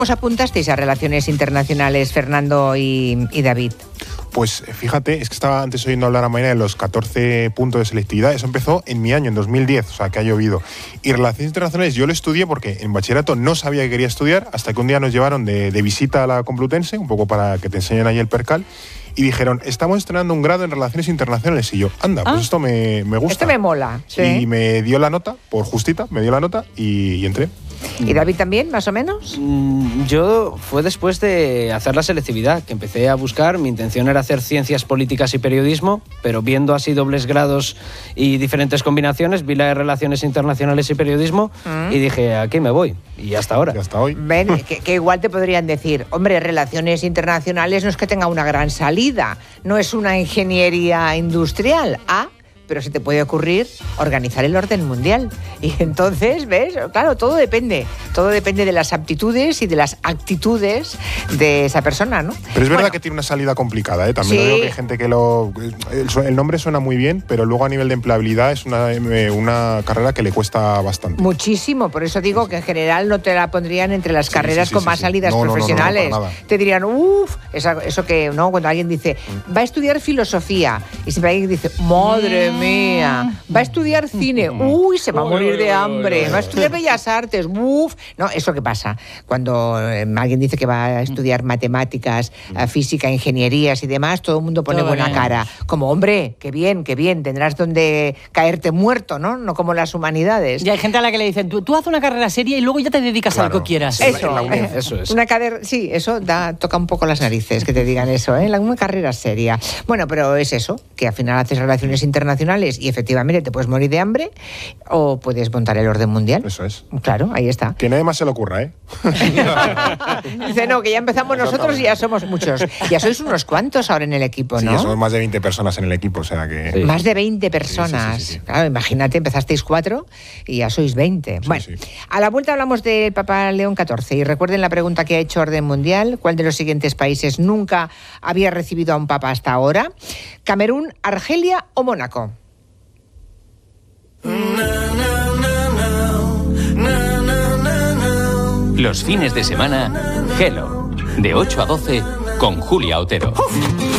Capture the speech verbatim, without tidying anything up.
¿Os apuntasteis a Relaciones Internacionales, Fernando y, y David? Pues fíjate, es que estaba antes oyendo hablar a Mayra de los catorce puntos de selectividad. Eso empezó en mi año, en dos mil diez, o sea, que ha llovido. Y Relaciones Internacionales yo lo estudié porque en bachillerato no sabía que quería estudiar, hasta que un día nos llevaron de, de visita a la Complutense, un poco para que te enseñen ahí el percal, y dijeron, estamos estrenando un grado en Relaciones Internacionales. Y yo, anda, pues ah, esto me, me gusta. Esto me mola. Sí. Y me dio la nota, por justita, me dio la nota y, y entré. ¿Y David también, más o menos? Mm, yo fue después de hacer la selectividad, que empecé a buscar. Mi intención era hacer ciencias políticas y periodismo, pero viendo así dobles grados y diferentes combinaciones, vi la de Relaciones Internacionales y Periodismo mm. y dije, aquí me voy. Y hasta ahora. Y hasta hoy. Ven, que, que igual te podrían decir, hombre, Relaciones Internacionales no es que tenga una gran salida, no es una ingeniería industrial. Ah, pero se te puede ocurrir organizar el orden mundial. Y entonces, ¿ves? Claro, todo depende. Todo depende de las aptitudes y de las actitudes de esa persona, ¿no? Pero es verdad bueno, que tiene una salida complicada, ¿eh? También sí. Lo digo que hay gente que lo... El, el nombre suena muy bien, pero luego a nivel de empleabilidad es una, una carrera que le cuesta bastante. Muchísimo. Por eso digo que en general no te la pondrían entre las sí, carreras sí, sí, con sí, más sí. salidas no, profesionales. No, no, no, no, te dirían, uff, eso, eso que, ¿no? Cuando alguien dice, va a estudiar filosofía, y siempre alguien dice, madre mía, mía, va a estudiar cine, uy, se va a morir de hambre, va a estudiar bellas artes, uff. No, eso qué pasa. Cuando eh, alguien dice que va a estudiar matemáticas, eh, física, ingenierías y demás, todo el mundo pone todo buena bien. Cara. Como, hombre, qué bien, qué bien, tendrás donde caerte muerto, ¿no? No como las humanidades. Y hay gente a la que le dicen, tú, tú haz una carrera seria y luego ya te dedicas claro. a lo que quieras. Eso, la, la eh, eso es. Una carrera, sí, eso da, toca un poco las narices que te digan eso, ¿eh? Una carrera seria. Bueno, pero es eso, que al final haces relaciones internacionales y efectivamente te puedes morir de hambre o puedes montar el orden mundial. Eso es. Claro, ahí está. Que nadie más se le ocurra, ¿eh? Dice, no, que ya empezamos nosotros y ya somos muchos. Ya sois unos cuantos ahora en el equipo, ¿no? Sí, somos más de veinte personas en el equipo, o sea que... Sí. Más de veinte personas. Sí, sí, sí, sí. Claro, imagínate, empezasteis cuatro y ya sois veinte. Sí, bueno, sí. A la vuelta hablamos del Papa León catorce y recuerden la pregunta que ha hecho Orden Mundial. ¿Cuál de los siguientes países nunca había recibido a un papa hasta ahora? ¿Camerún, Argelia o Mónaco? Los fines de semana, Hello, de ocho a doce con Julia Otero.